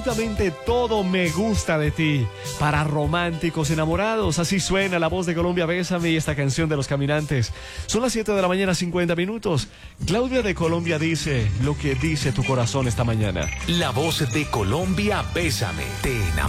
Absolutamente todo me gusta de ti. Para románticos enamorados, así suena la voz de Colombia Bésame y esta canción de Los Caminantes. Son las 7 de la mañana, 50 minutos. Claudia de Colombia dice lo que dice tu corazón esta mañana. La voz de Colombia Bésame te enamora.